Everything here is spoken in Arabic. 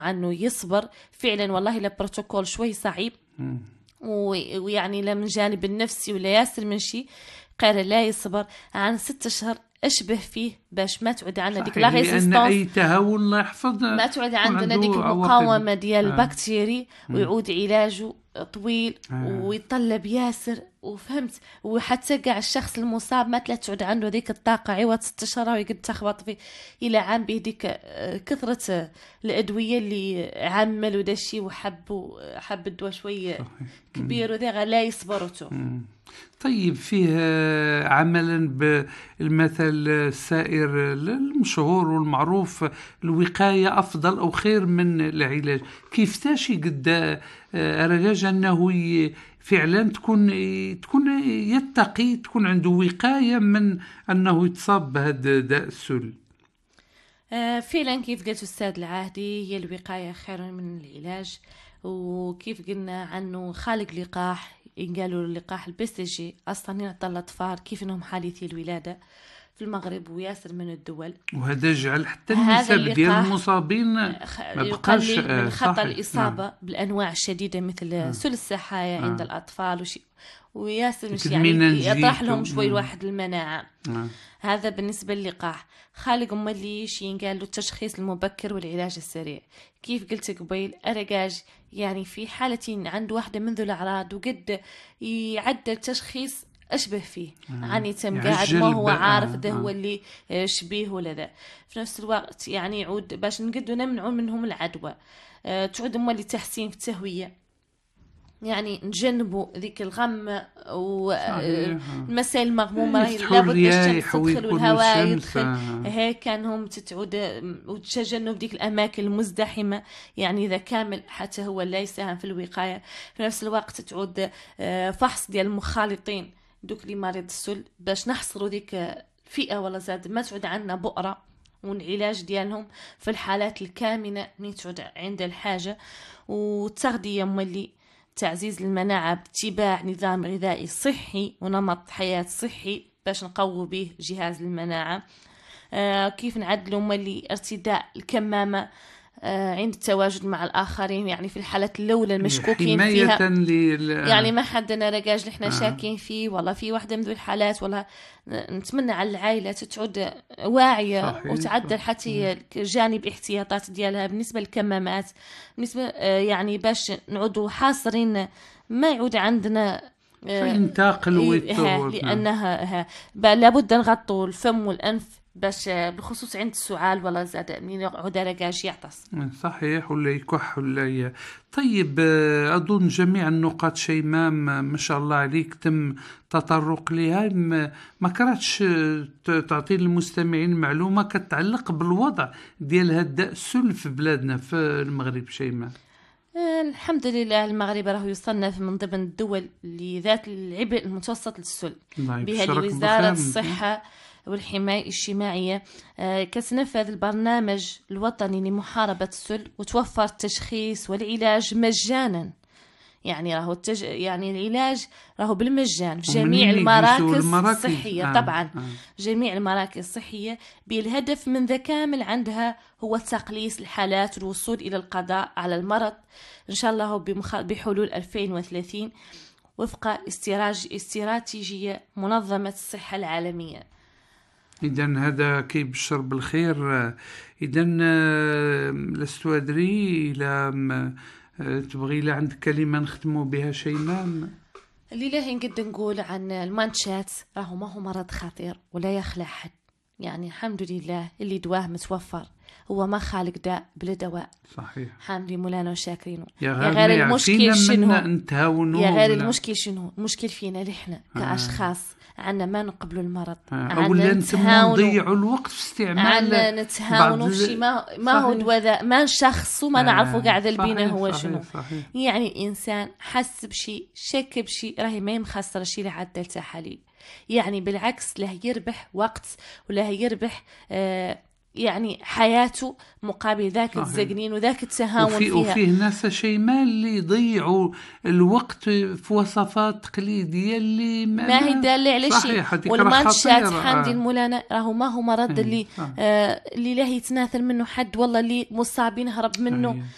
عنه يصبر فعلا. والله البروتوكول شوي صعيب، ويعني لا من جانب النفسي ولا ياسر من شيء، قال لا يصبر عن 6 أشهر أشبه فيه باش ما تعود عندنا ديك لا لأن أي تهاون لا يحفظ ما تعود عندنا ديك المقاومة ديال البكتيري، ويعود علاجه طويل ويطلب ياسر. وفهمت، وحتى كاع الشخص المصاب ما تعود عنده ديك الطاقة عوض 6 أشهر ويقد تخبط فيه إلى عام به ديك كثرة الأدوية اللي عمل ودا الشيء وحب الدواء شوية كبير وذا لا يصبرته. طيب، فيه عملا بالمثل السائر المشهور والمعروف، الوقاية أفضل أو خير من العلاج. كيف تاشي قد أرجاج أنه فعلا تكون يتقي، تكون عنده وقاية من أنه يتصاب بهذا داء السل؟ فعلا كيف قلت أستاذ العهدي، هي الوقاية خير من العلاج. وكيف قلنا عنه خالق لقاح، قالوا اللقاح الBCG أصلا يعطى الأطفال كيف أنهم حادثي الولادة في المغرب وياسر من الدول، وهذا جعل حتى النسب ديال المصابين ما بقاش من خطر الإصابة بالأنواع الشديدة مثل سل السحايا عند الأطفال وياسر مش يعني يطرح لهم شوي الواحد المناعة. هذا بالنسبة للقاح. خالق اللي شين قال له التشخيص المبكر والعلاج السريع. كيف قلت قبيل أرجاج يعني في حالة عنده واحدة من ذو الأعراض وقد يعدل تشخيص أشبه فيه عني تم قاعد ما هو عارف ده هو اللي شبيه ولا ذا. في نفس الوقت يعني يعود باش نقدر نمنع منهم العدوى. تعود اللي تحسين في التهوية، يعني نجنبوا ذيك الغم والمسائل المغمومة لابد الشمس تدخل والهواء يدخل هيك كانهم تتعود، وتجنب ديك الأماكن المزدحمة يعني إذا كامل حتى هو لا يساهم في الوقاية. في نفس الوقت تعود فحص ديال المخالطين دوك لي مريض السل باش نحصروا ذيك فئة ولا زاد ما تعود عندنا بؤرة، والعلاج ديالهم في الحالات الكامنة من تعود عند الحاجة. والتغذية مولي تعزيز المناعة باتباع نظام غذائي صحي ونمط حياة صحي باش نقوي به جهاز المناعة. كيف نعدلوا مولي ارتداء الكمامة عند التواجد مع الآخرين، يعني في الحالات الأولى المشكوكين فيها يعني ما حدنا رجاج اللي احنا شاكين فيه والله في واحدة من ذو الحالات، والله نتمنى على العائلة تعود واعية صحيح وتعدل حتى جانب احتياطات ديالها بالنسبة للكمامات، بالنسبة يعني باش نعودوا حاصرين ما يعود عندنا فينتقل لأنها لابد نغطوا الفم والأنف باش بخصوص عند السعال ولا زاد من يقعد رجاج يعطس صحيح ولا يكح ولا طيب، أظن جميع النقاط شيماء ما شاء الله عليك تم تطرق لها. ما كرهتش تعطي للمستمعين معلومة كتعلق بالوضع ديال هذا الداء السل في بلادنا في المغرب شيماء؟ الحمد لله المغرب راه يصنف من ضمن الدول اللي ذات العبء المتوسط للسل بها وزارة الصحة والحماية الاجتماعية كتنفذ البرنامج الوطني لمحاربة السل وتوفر التشخيص والعلاج مجانا. يعني راهو يعني العلاج راهو بالمجان في جميع المراكز الصحية طبعا جميع المراكز الصحية، بالهدف من ذا كامل عندها هو تقليص الحالات والوصول إلى القضاء على المرض إن شاء الله بحلول 2030 وفق استراتيجية منظمة الصحة العالمية. إذن هذا كيبشر بالخير. إذن لست أدري إلى تبغي إلى عندك كلمة نختموا بها شيماء؟ اللي نقدر نقول عن المانشات راهو ما هو مرض خطير ولا يخلع حد، يعني الحمد لله اللي دواه متوفر، هو ما خالق داء بلا دواء صحيح. حامدين مولانا وشاكرينه. يا غير المشكل شنو؟ يا غير المشكل شنو؟ المشكل فينا نحن كأشخاص عنا ما نقبلوا المرض، اولا نضيعوا الوقت في استعمال عنا نتهاونوا في شيء ما هو دواء ما نشخصوا ما نعرفوا قاعد البينا هو شنو صحيح. يعني الانسان حس بشيء شك بشيء راهي ما مخسر شيء لعدل تحاليل، يعني بالعكس له يربح وقت وله يربح يعني حياته مقابل ذاك الزقنين وذاك التهاون فيها. وفيه ناس شيماء اللي يضيعوا الوقت في وصفات تقليدية اللي ما هي دالة على شيء. والمانشات حامدين مولانا راهو ما هو مرض اللي لا يتناثر منه حد، والله اللي مصابين هرب منه